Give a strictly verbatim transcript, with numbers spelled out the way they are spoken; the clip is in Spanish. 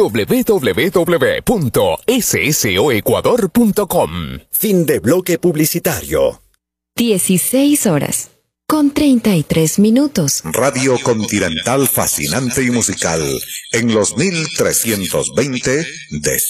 doble u doble u doble u punto s s o ecuador punto com. Fin de bloque publicitario. dieciséis horas, con treinta y tres minutos. Radio Continental fascinante y musical, en los mil trescientos veinte de